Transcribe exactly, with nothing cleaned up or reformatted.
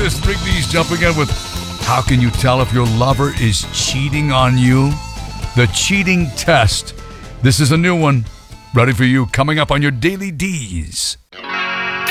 Chris Rigby's jumping in with how can you tell if your lover is cheating on you? The cheating test. This is a new one. Ready for you coming up on your Daily D's.